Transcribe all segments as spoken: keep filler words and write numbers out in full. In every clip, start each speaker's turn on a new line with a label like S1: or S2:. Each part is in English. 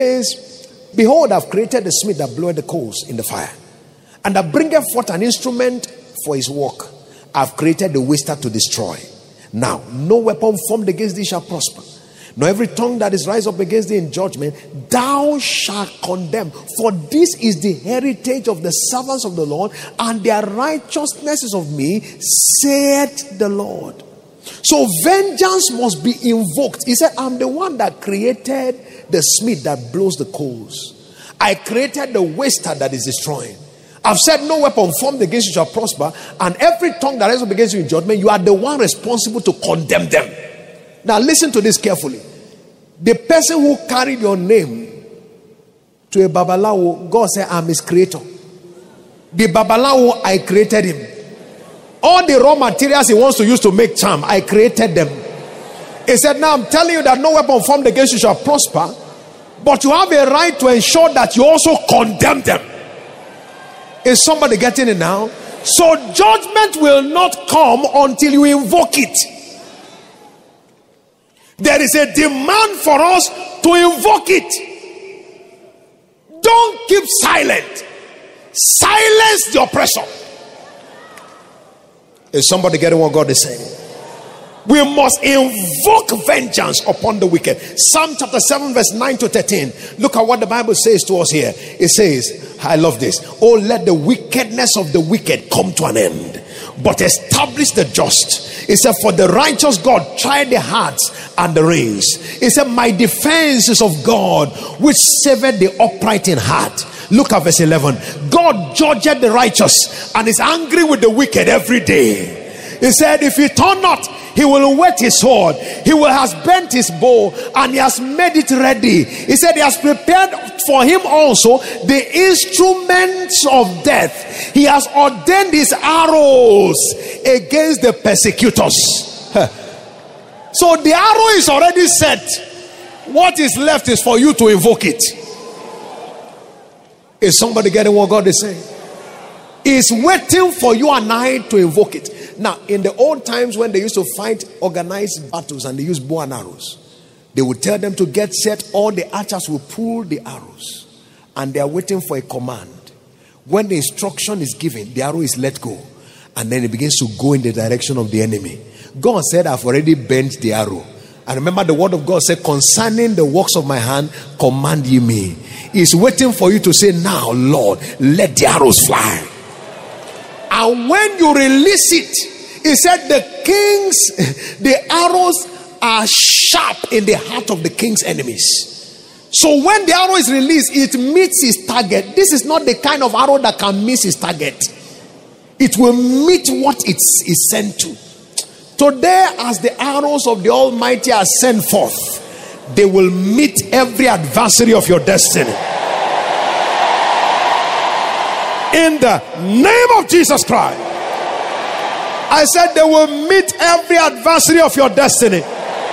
S1: says, behold, I've created the smith that bloweth the coals in the fire, and that bringeth forth an instrument for his work. I've created the waster to destroy. Now, no weapon formed against thee shall prosper, nor every tongue that is raised up against thee in judgment thou shalt condemn. For this is the heritage of the servants of the Lord, and their righteousness is of me, saith the Lord. So vengeance must be invoked. He said, I'm the one that created the smith that blows the coals. I created the waster that is destroying. I've said no weapon formed against you shall prosper, and every tongue that rises up against you in judgment, you are the one responsible to condemn them. Now listen to this carefully. The person who carried your name to a babalawo, God said, I'm his creator. The babalawo, I created him. All the raw materials he wants to use to make charm, I created them. He said, now I'm telling you that no weapon formed against you shall prosper, but you have a right to ensure that you also condemn them. Is somebody getting it now? So judgment will not come until you invoke it. There is a demand for us to invoke it. Don't keep silent. Silence the oppressor. Is somebody getting what God is saying? We must invoke vengeance upon the wicked. Psalm chapter seven verse nine to thirteen. Look at what the Bible says to us here. It says, I love this. Oh, let the wickedness of the wicked come to an end, but establish the just. It said, for the righteous God tried the hearts and the reins. It said, my defense is of God, which saveth the upright in heart. Look at verse eleven. God judgeth the righteous and is angry with the wicked every day. He said, if he turn not, he will whet his sword. He will has bent his bow, and he has made it ready. He said, he has prepared for him also the instruments of death. He has ordained his arrows against the persecutors. So the arrow is already set. What is left is for you to invoke it. Is somebody getting what God is saying? Is waiting for you and I to invoke it. Now, in the old times when they used to fight organized battles and they used bow and arrows, they would tell them to get set. All the archers will pull the arrows, and they are waiting for a command. When the instruction is given, the arrow is let go, and then it begins to go in the direction of the enemy. God said, I've already bent the arrow. And remember, the word of God said, concerning the works of my hand, command ye me. He's waiting for you to say, now, Lord, let the arrows fly. And when you release it, he said the kings, the arrows are sharp in the heart of the king's enemies. So when the arrow is released, it meets his target. This is not the kind of arrow that can miss his target. It will meet what it is sent to. Today, as the arrows of the Almighty are sent forth, they will meet every adversary of your destiny. In the name of Jesus Christ. I said they will meet every adversary of your destiny.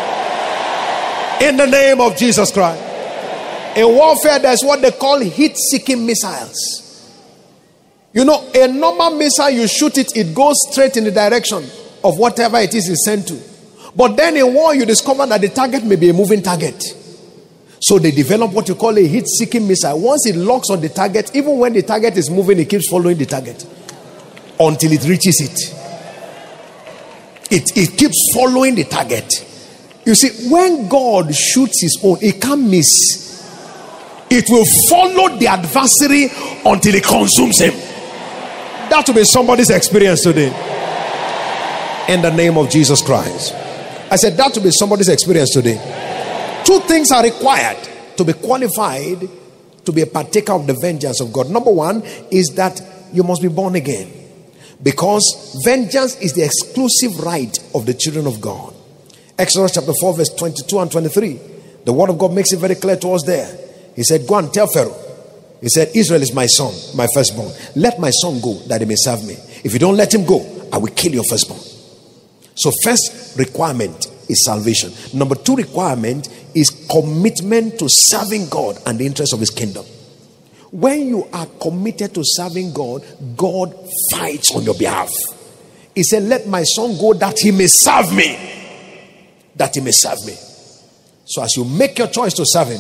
S1: In the name of Jesus Christ. In warfare, there's what they call heat-seeking missiles. You know, a normal missile, you shoot it, it goes straight in the direction of whatever it is it's sent to. But then in war, you discover that the target may be a moving target. So they develop what you call a heat-seeking missile. Once it locks on the target, even when the target is moving, it keeps following the target until it reaches it. It, it keeps following the target. You see, when God shoots his own, it can't miss. It will follow the adversary until it consumes him. That will be somebody's experience today. In the name of Jesus Christ. I said that will be somebody's experience today. Two things are required to be qualified to be a partaker of the vengeance of God. Number one is that you must be born again, because vengeance is the exclusive right of the children of God. Exodus chapter four verse twenty-two and twenty-three. The word of God makes it very clear to us there. He said, go and tell Pharaoh. He said, Israel is my son, my firstborn. Let my son go that he may serve me. If you don't let him go, I will kill your firstborn. So first requirement is salvation. Number two requirement is commitment to serving God and the interest of his kingdom. When you are committed to serving God, God fights on your behalf. He said, let my son go that he may serve me. That he may serve me. So as you make your choice to serve him,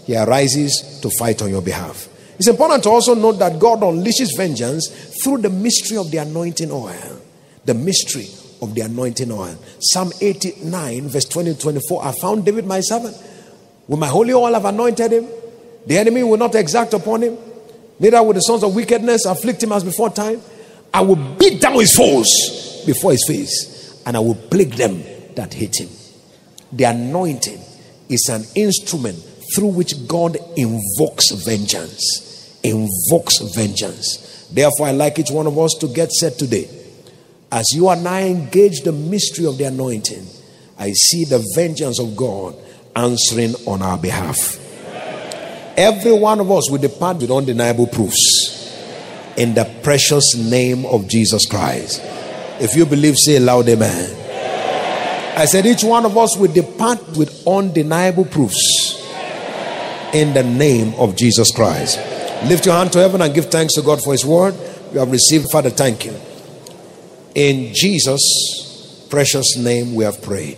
S1: he arises to fight on your behalf. It's important to also note that God unleashes vengeance through the mystery of the anointing oil. The mystery of the anointing oil. Psalm eighty-nine verse twenty to twenty-four. I found David my servant. With my holy oil have anointed him. The enemy will not exact upon him. Neither will the sons of wickedness afflict him as before time. I will beat down his foes before his face, and I will plague them that hate him. The anointing is an instrument through which God invokes vengeance. Invokes vengeance. Therefore, I like each one of us to get set today. As you and I engage the mystery of the anointing, I see the vengeance of God answering on our behalf. Every one of us will depart with undeniable proofs. In the precious name of Jesus Christ. If you believe, say loud amen. I said each one of us will depart with undeniable proofs. In the name of Jesus Christ. Lift your hand to heaven and give thanks to God for his word. You have received. Father, thank you. In Jesus' precious name we have prayed.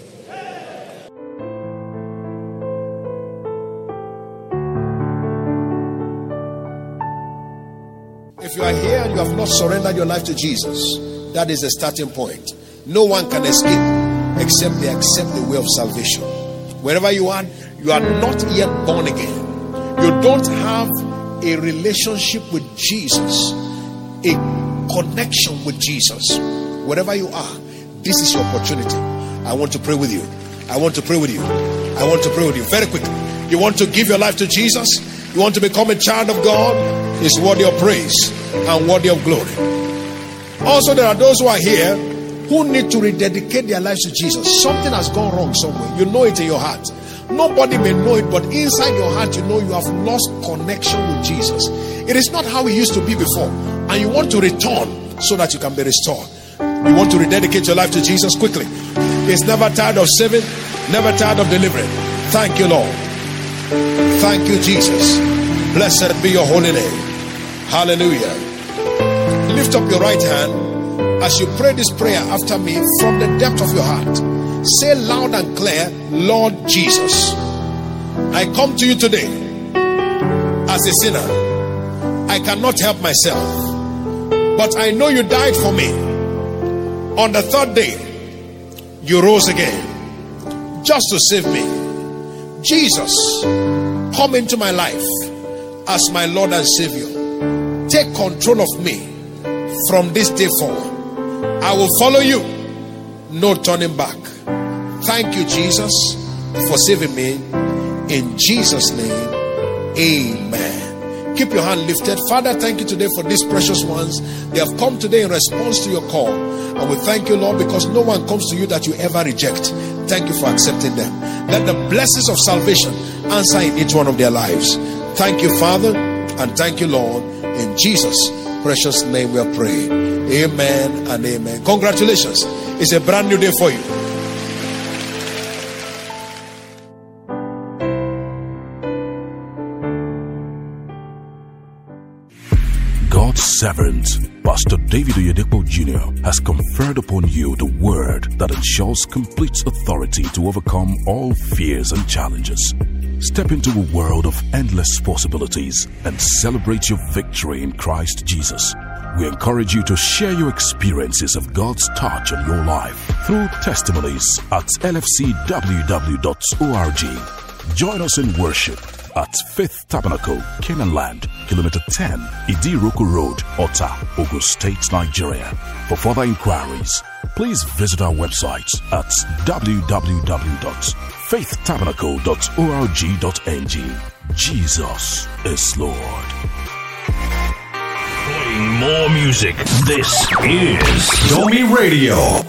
S1: If you are here and you have not surrendered your life to Jesus, that is the starting point. No one can escape except they accept the way of salvation. Wherever you are, you are not yet born again. You don't have a relationship with Jesus, a connection with Jesus. Wherever you are, this is your opportunity. I want to pray with you. I want to pray with you. I want to pray with you very quickly. You want to give your life to Jesus? You want to become a child of God? It's worthy of praise and worthy of glory. Also, there are those who are here who need to rededicate their lives to Jesus. Something has gone wrong somewhere. You know it in your heart. Nobody may know it, but inside your heart you know you have lost connection with Jesus. It is not how it used to be before, and you want to return so that you can be restored. You want to rededicate your life to Jesus quickly. He's never tired of saving, never tired of delivering. Thank you, Lord. Thank you, Jesus. Blessed be your holy name. Hallelujah. Lift up your right hand as you pray this prayer after me from the depth of your heart. Say loud and clear, Lord Jesus, I come to you today as a sinner. I cannot help myself, but I know you died for me. On the third day, you rose again just to save me. Jesus, come into my life as my Lord and Savior. Take control of me from this day forward. I will follow you, no turning back. Thank you, Jesus, for saving me. In Jesus' name, amen. Keep your hand lifted. Father, thank you today for these precious ones. They have come today in response to your call. And we thank you, Lord, because no one comes to you that you ever reject. Thank you for accepting them. Let the blessings of salvation answer in each one of their lives. Thank you, Father, and thank you, Lord. In Jesus' precious name we are praying. Amen and amen. Congratulations. It's a brand new day for you.
S2: God's servant, Pastor David Oyedepo Junior, has conferred upon you the word that ensures complete authority to overcome all fears and challenges. Step into a world of endless possibilities and celebrate your victory in Christ Jesus. We encourage you to share your experiences of God's touch on your life through testimonies at L F C W W dot org. Join us in worship at Faith Tabernacle, Canaan Land, Kilometer ten, Idiroko Road, Ota, Ogun State, Nigeria. For further inquiries, please visit our website at w w w dot faith tabernacle dot org dot n g. Jesus is Lord.
S3: Playing more music. This is Domi Radio.